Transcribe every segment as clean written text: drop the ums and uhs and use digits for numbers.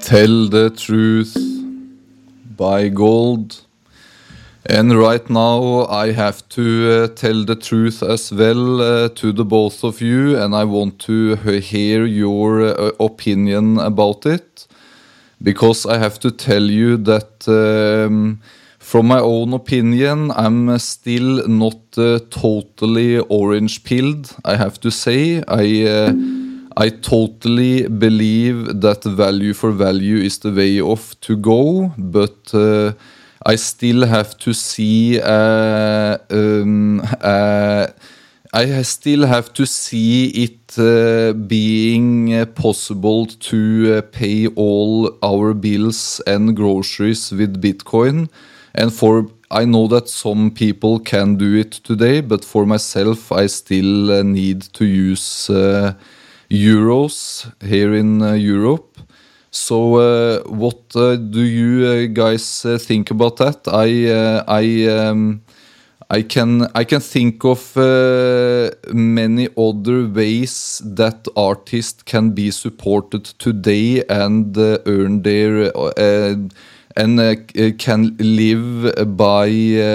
Tell the Truth by Gold. And right now I have to tell the truth as well to the both of you, and I want to hear your opinion about it, because I have to tell you that from my own opinion, I'm still not totally orange-pilled, I have to say. I totally believe that value for value is the way off to go, but I still have to see. I still have to see it being possible to pay all our bills and groceries with Bitcoin, and I know that some people can do it today, but for myself, I still need to use euros here in Europe. So what do you guys think about that? I can think of many other ways that artists can be supported today and earn their can live by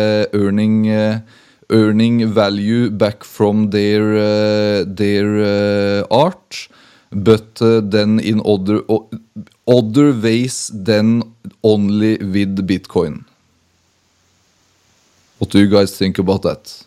earning value back from their art, but then in other ways than only with Bitcoin. What do you guys think about that?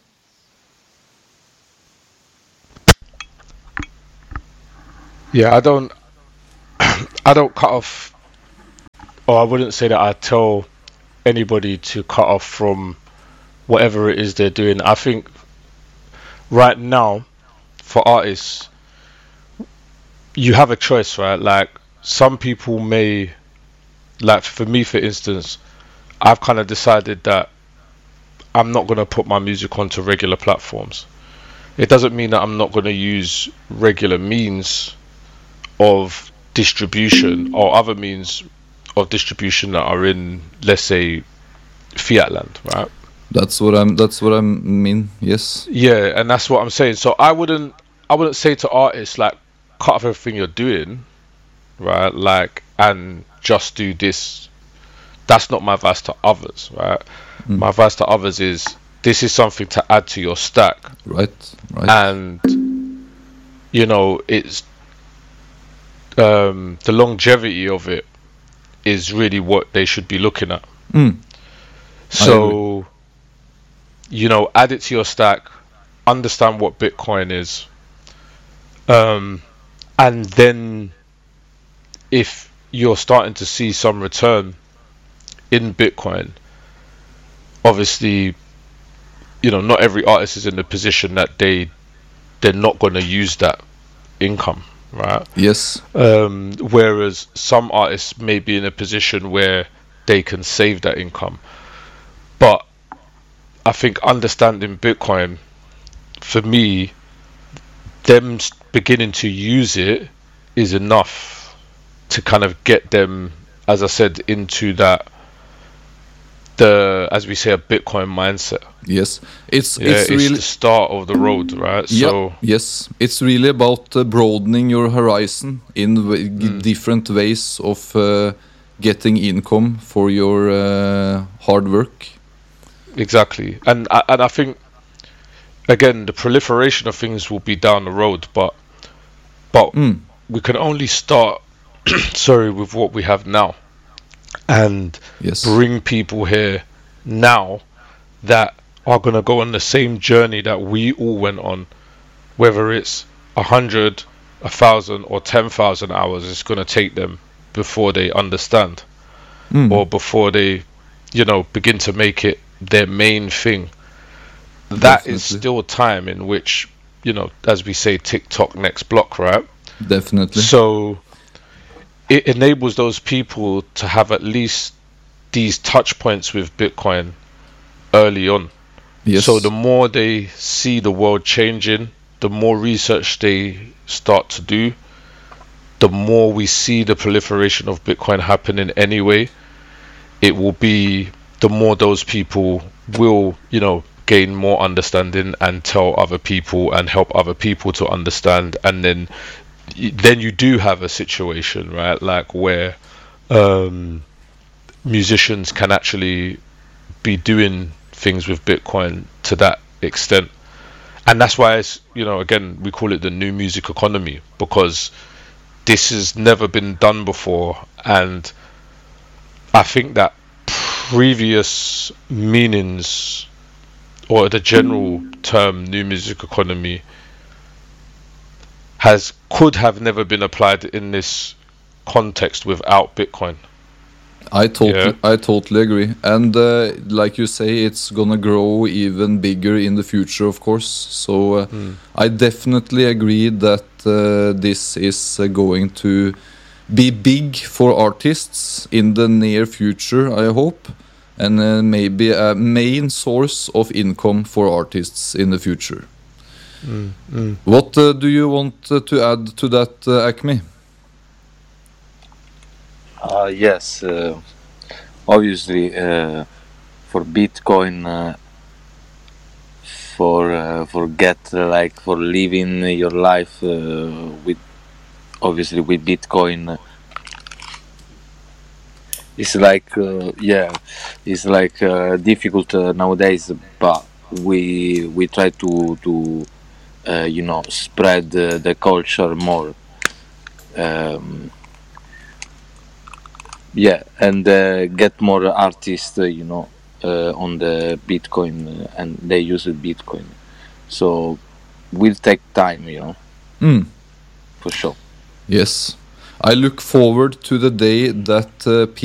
Yeah, I don't cut off, or I wouldn't say that I tell anybody to cut off from whatever it is they're doing. I think right now, for artists, you have a choice, right? Like, some people may, like for me, for instance, I've kind of decided that I'm not going to put my music onto regular platforms. It doesn't mean that I'm not going to use regular means of distribution or other means of distribution that are in, let's say, fiat land, right? That's what I mean. Yes. Yeah, and that's what I'm saying. So I wouldn't say to artists, like, cut off everything you're doing, right? Like, and just do this. That's not my advice to others, right? My advice to others is, this is something to add to your stack, right? And you know, it's the longevity of it is really what they should be looking at. So, you know, add it to your stack, understand what Bitcoin is, and then if you're starting to see some return in Bitcoin, obviously, you know, not every artist is in the position that they're not going to use that income, right? Yes. Whereas some artists may be in a position where they can save that income. But I think understanding Bitcoin, for me, them beginning to use it is enough to kind of get them, as I said, into that, as we say, a Bitcoin mindset. Yes, it's really the start of the road, right? Yeah, so yes, it's really about broadening your horizon in different ways of getting income for your hard work. Exactly, and I think, again, the proliferation of things will be down the road, but we can only start with what we have now, and bring people here now that are going to go on the same journey that we all went on, whether it's 100, 1,000 or 10,000 hours it's going to take them before they understand, or before they, you know, begin to make it their main thing. That is still time in which, you know, as we say, TikTok next block, right? Definitely. So it enables those people to have at least these touch points with Bitcoin early on. Yes. So the more they see the world changing, the more research they start to do, the more we see the proliferation of Bitcoin happening anyway, it will be, the more those people will, you know, gain more understanding and tell other people and help other people to understand. And then you do have a situation, right, like where musicians can actually be doing things with Bitcoin to that extent. And that's why it's, again, we call it the new music economy, because this has never been done before. And I think that previous meanings, or the general term new music economy, could have never been applied in this context without Bitcoin. I totally agree. And like you say, it's gonna grow even bigger in the future, of course. So I definitely agree that this is going to be big for artists in the near future, I hope. And maybe a main source of income for artists in the future. What do you want to add to that, Acme? Yes, obviously, for Bitcoin, for living your life with Bitcoin, it's like it's like difficult nowadays, but we try to spread the culture more. And get more artists, on the Bitcoin, and they use Bitcoin. So will take time, for sure. Yes. I look forward to the day that